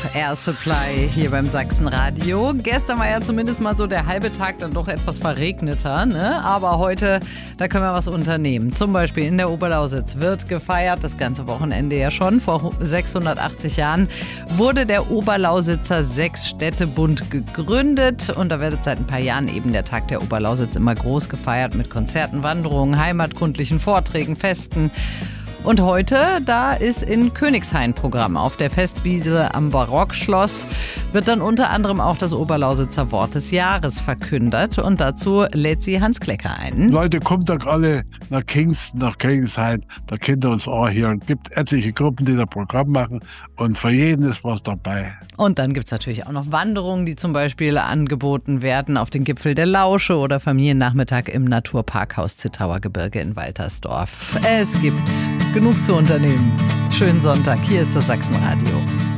Air Supply hier beim Sachsenradio. Gestern war ja zumindest mal so der halbe Tag dann doch etwas verregneter, ne? Aber heute, da können wir was unternehmen. Zum Beispiel in der Oberlausitz wird gefeiert, das ganze Wochenende ja schon. Vor 680 Jahren wurde der Oberlausitzer Sechsstädtebund gegründet. Und da wird seit ein paar Jahren eben der Tag der Oberlausitz immer groß gefeiert mit Konzerten, Wanderungen, heimatkundlichen Vorträgen, Festen. Und heute, da ist in Königshain Programm. Auf der Festwiese am Barockschloss wird dann unter anderem auch das Oberlausitzer Wort des Jahres verkündet. Und dazu lädt sie Hans Klecker ein. Leute, kommt doch alle nach Kingston, nach Königshain. Da kennt ihr uns auch hier. Und gibt etliche Gruppen, die da Programm machen. Und für jeden ist was dabei. Und dann gibt es natürlich auch noch Wanderungen, die zum Beispiel angeboten werden auf den Gipfel der Lausche oder Familiennachmittag im Naturparkhaus Zittauer Gebirge in Waltersdorf. Es gibt genug zu unternehmen. Schönen Sonntag. Hier ist das Sachsenradio.